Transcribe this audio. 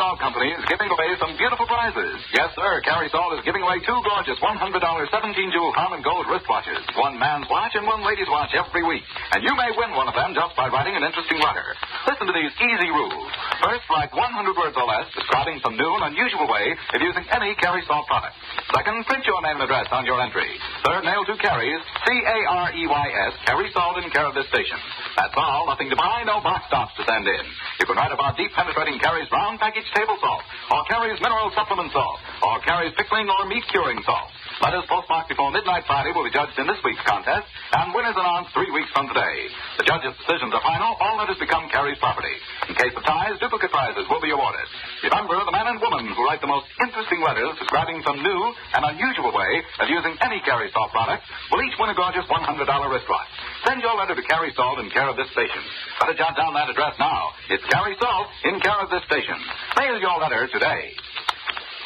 Salt Company is giving away some beautiful prizes. Yes, sir, Carrie Salt is giving away 2 gorgeous $100 17-jewel Harman Gold wristwatches. One man's watch and one lady's watch every week. And you may win one of them just by writing an interesting letter. Listen to these easy rules. First, write 100 words or less describing some new and unusual way of using any Carrie Salt product. Second, print your name and address on your entry. Third, mail to Carrie's, C-A-R-E-Y-S, Carrie Salt, in care of this station. That's all. Nothing to buy, no box tops to send in. You can write about deep penetrating Carrie's round package table salt, or Carrie's mineral supplement salt, or Carrie's pickling or meat curing salt. Letters postmarked before midnight Friday will be judged in this week's contest, and winners announced 3 weeks from today. The judges' decisions are final. All letters become Carrie's property. In case of ties, duplicate prizes will be awarded. Remember, the man and woman who write the most interesting letters describing some new and unusual way of using any Carrie Salt product will each win a gorgeous $100 wristwatch. Send your letter to Carrie Salt in care of this station. Better jot down that address now. It's Carrie Salt in care of this station. Mail your letter today.